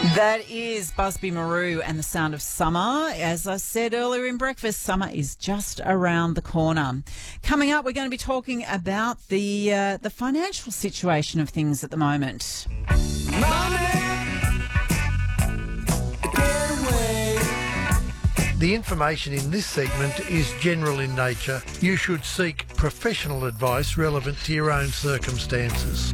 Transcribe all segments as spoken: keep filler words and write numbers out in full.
That is Busby Marou and the Sound of Summer. As I said earlier in breakfast, summer is just around the corner. Coming up, we're going to be talking about the uh, the financial situation of things at the moment. The information in this segment is general in nature. You should seek professional advice relevant to your own circumstances.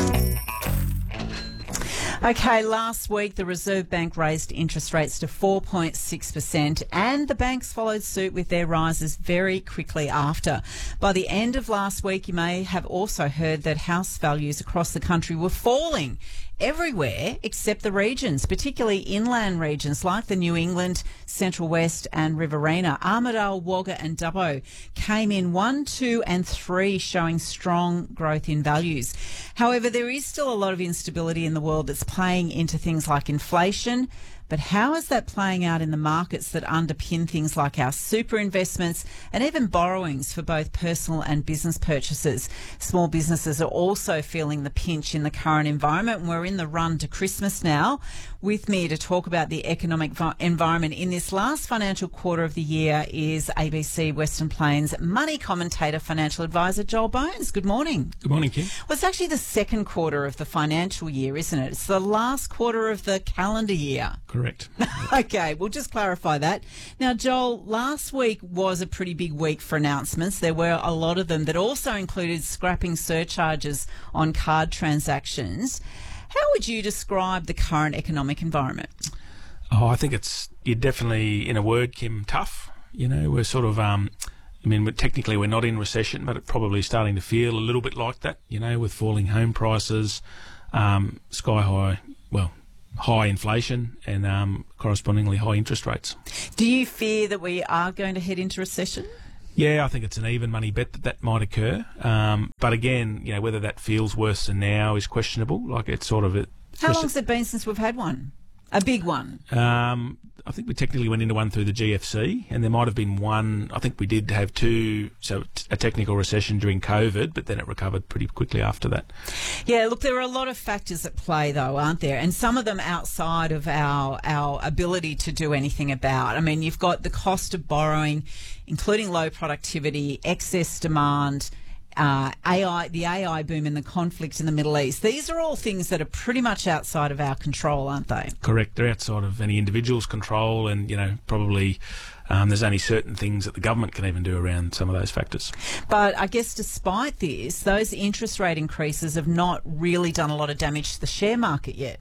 Okay, last week the Reserve Bank raised interest rates to four point six percent and the banks followed suit with their rises very quickly after. By the end of last week, you may have also heard that house values across the country were falling everywhere except the regions, particularly inland regions like the New England, Central West and Riverina. Armidale, Wagga and Dubbo came in one, two and three, showing strong growth in values. However, there is still a lot of instability in the world that's playing into things like inflation. But how is that playing out in the markets that underpin things like our super investments and even borrowings for both personal and business purchases? Small businesses are also feeling the pinch in the current environment, and we're in the run to Christmas now. With me to talk about the economic vi- environment in this last financial quarter of the year is A B C Western Plains money commentator, financial advisor Joel Bones. Good morning. Good morning, Kim. Well, it's actually the second quarter of the financial year, isn't it? It's the last quarter of the calendar year. Correct. Okay, we'll just clarify that. Now, Joel, last week was a pretty big week for announcements. There were a lot of them that also included scrapping surcharges on card transactions. How would you describe the current economic environment? Oh, I think it's you're definitely, in a word, Kim, tough. You know, we're sort of, um, I mean, we're, technically we're not in recession, but it's probably starting to feel a little bit like that, you know, with falling home prices, um, sky high, well, high inflation and um, correspondingly high interest rates. Do you fear that we are going to head into recession? Yeah, I think it's an even money bet that that might occur. Um, but again, you know, whether that feels worse than now is questionable. Like it's sort of it. How long has it been since we've had one? A big one? Um, I think we technically went into one through the G F C, and there might have been one. I think we did have two, so a technical recession during COVID, but then it recovered pretty quickly after that. Yeah, look, there are a lot of factors at play, though, aren't there? And some of them outside of our our ability to do anything about. I mean, you've got the cost of borrowing, including low productivity, excess demand, Uh, A I, the A I boom and the conflict in the Middle East. These are all things that are pretty much outside of our control, aren't they? Correct. They're outside of any individual's control, and, you know, probably um, there's only certain things that the government can even do around some of those factors. But I guess despite this, those interest rate increases have not really done a lot of damage to the share market yet.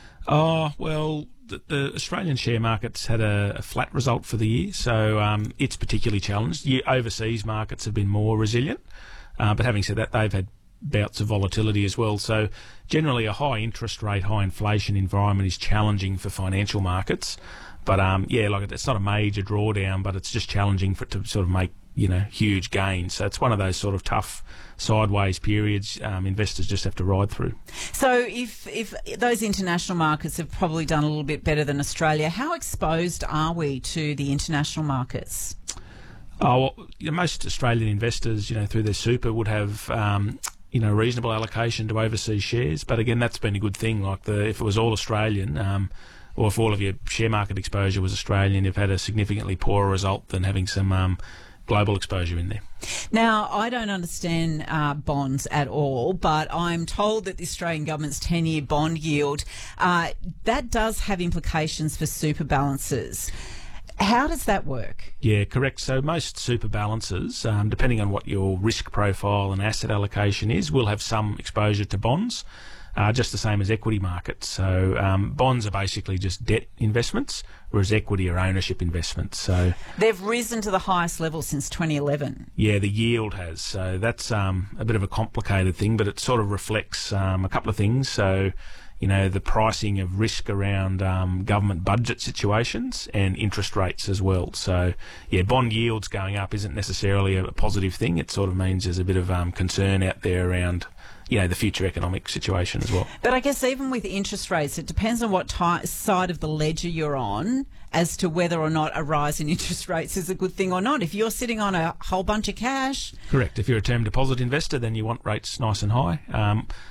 Oh, well, the, the Australian share market's had a, a flat result for the year, so um, it's particularly challenged. Yeah, overseas markets have been more resilient. Uh, but having said that, they've had bouts of volatility as well. So generally a high interest rate, high inflation environment is challenging for financial markets. But um, yeah, like it's not a major drawdown, but it's just challenging for it to sort of make, you know, huge gains. So it's one of those sort of tough sideways periods um, investors just have to ride through. So if, if those international markets have probably done a little bit better than Australia, how exposed are we to the international markets? Oh, well, you know, most Australian investors, you know, through their super would have, um, you know, reasonable allocation to overseas shares. But again, that's been a good thing. Like the, if it was all Australian, um, or if all of your share market exposure was Australian, you've had a significantly poorer result than having some um, global exposure in there. Now, I don't understand uh, bonds at all, but I'm told that the Australian government's ten-year bond yield, uh, that does have implications for super balances. How does that work? Yeah, correct. So most super balances, um, depending on what your risk profile and asset allocation is, will have some exposure to bonds, uh, just the same as equity markets. So um, bonds are basically just debt investments, whereas equity are ownership investments. So they've risen to the highest level since twenty eleven. Yeah, the yield has. So that's um, a bit of a complicated thing, but it sort of reflects um, a couple of things. So you know, the pricing of risk around um, government budget situations and interest rates as well. So, yeah, bond yields going up isn't necessarily a positive thing. It sort of means there's a bit of um, concern out there around, you know, the future economic situation as well. But I guess even with interest rates, it depends on what ty- side of the ledger you're on as to whether or not a rise in interest rates is a good thing or not. If you're sitting on a whole bunch of cash... Correct. If you're a term deposit investor, then you want rates nice and high. Um,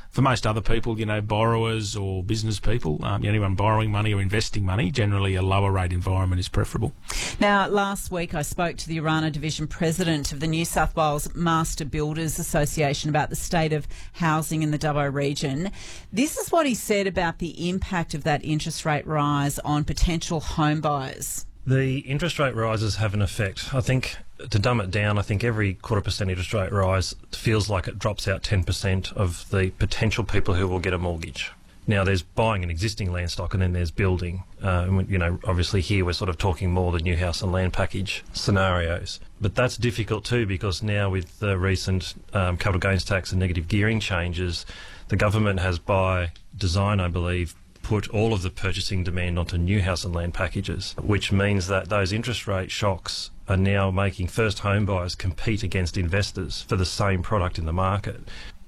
for most other people, you know, borrowers or business people, um, anyone borrowing money or investing money, generally a lower rate environment is preferable. Now, last week I spoke to the Orana Division President of the New South Wales Master Builders Association about the state of housing in the Dubbo region. This is what he said about the impact of that interest rate rise on potential home buyers. The interest rate rises have an effect. I think, to dumb it down, I think every quarter percent interest rate rise feels like it drops out ten percent of the potential people who will get a mortgage. Now, there's buying an existing land stock and then there's building. Uh, and, you know, obviously here we're sort of talking more the new house and land package scenarios. But that's difficult too, because now with the recent um, capital gains tax and negative gearing changes, the government has, by design, I believe, put all of the purchasing demand onto new house and land packages, which means that those interest rate shocks are now making first home buyers compete against investors for the same product in the market.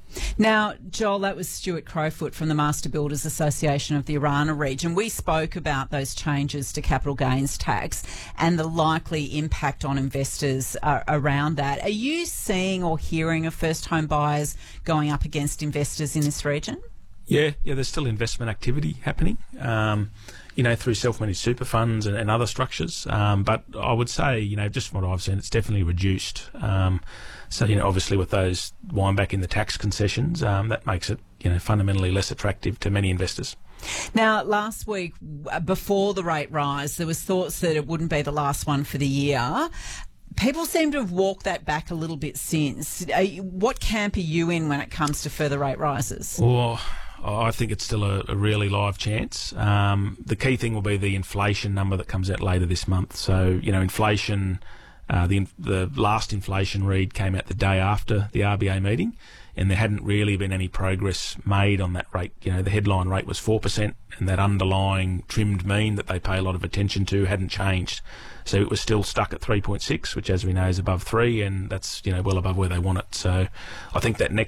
Now, Joel, that was Stuart Crowfoot from the Master Builders Association of the Orana region. We spoke about those changes to capital gains tax and the likely impact on investors uh, around that. Are you seeing or hearing of first home buyers going up against investors in this region? Yeah, yeah. There's still investment activity happening, um, you know, through self-managed super funds and, and other structures. Um, but I would say, you know, just from what I've seen, it's definitely reduced. Um, so, you know, obviously with those wind back in the tax concessions, um, that makes it, you know, fundamentally less attractive to many investors. Now, last week, before the rate rise, there was thoughts that it wouldn't be the last one for the year. People seem to have walked that back a little bit since. What camp are you in when it comes to further rate rises? Well, I think it's still a, a really live chance. Um, the key thing will be the inflation number that comes out later this month. So, you know, inflation, uh, the the last inflation read came out the day after the R B A meeting, and there hadn't really been any progress made on that rate. You know, the headline rate was four percent, and that underlying trimmed mean that they pay a lot of attention to hadn't changed. So it was still stuck at three point six, which, as we know, is above three, and that's, you know, well above where they want it. So I think that next